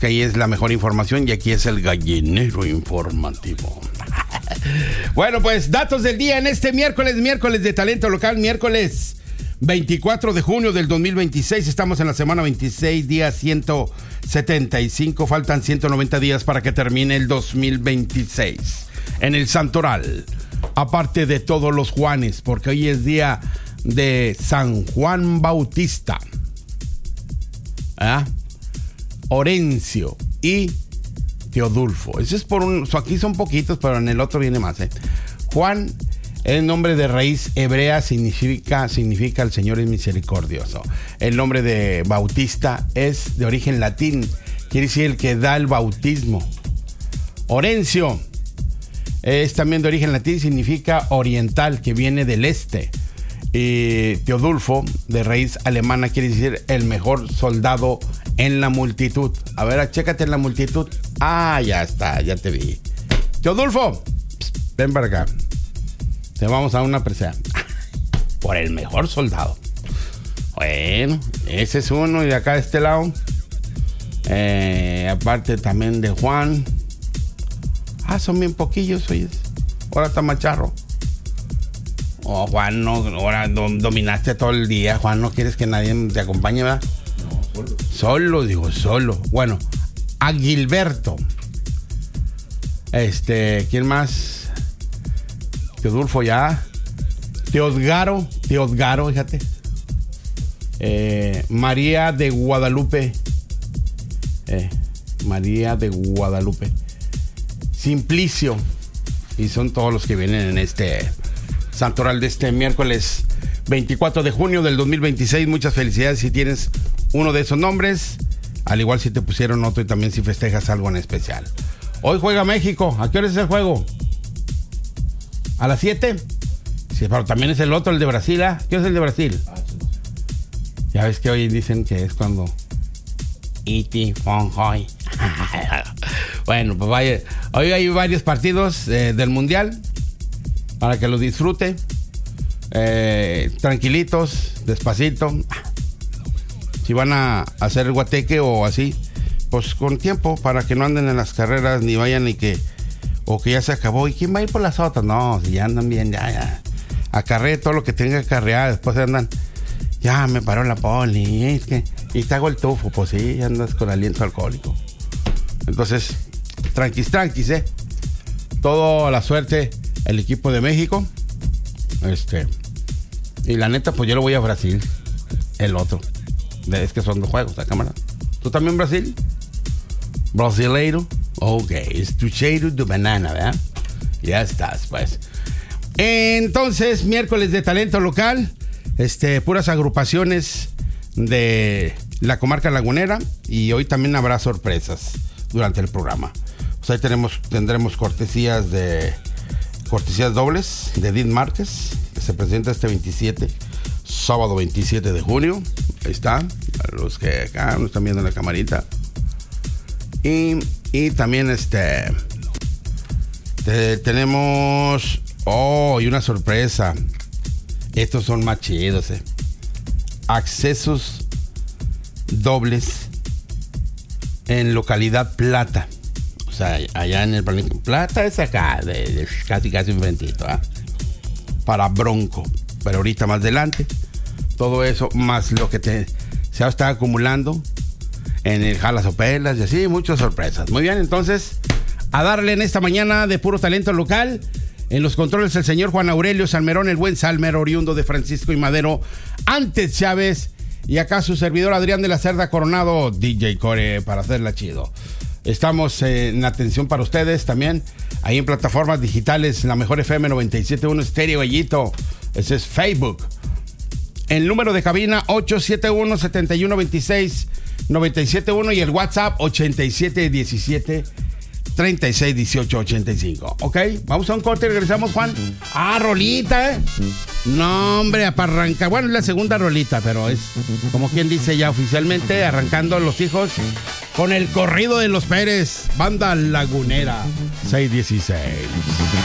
que ahí es la mejor información y aquí es el gallinero informativo. Bueno, pues datos del día en este miércoles de talento local, miércoles 24 de junio del 2026. Estamos en la semana 26, día 175. Faltan 190 días para que termine el 2026. En el Santoral, aparte de todos los Juanes, porque hoy es día de San Juan Bautista, Orencio y Teodulfo. Ese es por un... Aquí son poquitos, pero en el otro viene más. Juan, el nombre de raíz hebrea, significa el Señor es misericordioso. El nombre de Bautista es de origen latín, quiere decir el que da el bautismo. Orencio es también de origen latín, significa oriental, que viene del este. Y Teodulfo, de raíz alemana, quiere decir el mejor soldado en la multitud. A ver, chécate en la multitud. Ya está, ya te vi. Teodulfo, ven para acá. Te vamos a una presea. Por el mejor soldado. Bueno, ese es uno. Y de acá de este lado, aparte también de Juan. Son bien poquillos, oyes. Ahora está macharro. Juan, no, ahora dominaste todo el día. Juan, no quieres que nadie te acompañe, ¿verdad? No, solo. Bueno, a Gilberto. ¿Quién más? Teodulfo ya. Teodgaro, fíjate. María de Guadalupe. Simplicio. Y son todos los que vienen en este Santoral de este miércoles 24 de junio del 2026. Muchas felicidades si tienes uno de esos nombres. Al igual si te pusieron otro y también si festejas algo en especial. Hoy juega México. ¿A qué hora es el juego? ¿A las 7? Sí, pero también es el otro, el de Brasil. ¿Qué es el de Brasil? Ya ves que hoy dicen que es cuando... Iti Fonjoy. Bueno, pues vaya. Hoy hay varios partidos del Mundial para que los disfrute. Tranquilitos, despacito. Si van a hacer el guateque o así, pues con tiempo, para que no anden en las carreras ni vayan o que ya se acabó. ¿Y quién va a ir por las otras? No, si ya andan bien, ya. Acarree todo lo que tenga que acarrear. Después andan, ya me paró la poli. Y te hago el tufo, pues sí, andas con aliento alcohólico. Entonces, tranquis, toda la suerte el equipo de México. Y la neta, pues yo lo voy a Brasil. El otro. Es que son dos juegos, la cámara. ¿Tú también Brasil? Brasileiro. Ok, estucheiro de banana, ¿verdad? Ya estás, pues. Entonces, miércoles de talento local. Puras agrupaciones de la comarca lagunera. Y hoy también habrá sorpresas durante el programa. Pues ahí tendremos cortesías dobles de Edith Márquez, que se presenta este sábado 27 de junio. Ahí está, a los que acá nos están viendo en la camarita. Y también tenemos y una sorpresa. Estos son más chidos, accesos dobles en localidad Plata. O sea, allá en el Plata es acá, de casi enfrentito, para Bronco. Pero ahorita más adelante, todo eso más lo que se está acumulando en el Jalas o Pelas y así, muchas sorpresas. Muy bien, entonces, a darle en esta mañana de puro talento local. En los controles el señor Juan Aurelio Salmerón, el buen Salmer, oriundo de Francisco y Madero, antes Chávez, y acá su servidor Adrián de la Cerda Coronado, DJ Core, para hacerla chido. Estamos en atención para ustedes también, ahí en plataformas digitales, la mejor FM 97.1 Estéreo Gallito, ese es Facebook. El número de cabina 871-7126-971 y el WhatsApp 8717-361885. Ok, vamos a un corte y regresamos, Juan. Rolita, No, hombre, para arrancar. Bueno, es la segunda rolita, pero es como quien dice ya oficialmente, arrancando los hijos con el corrido de los Pérez, Banda Lagunera 616.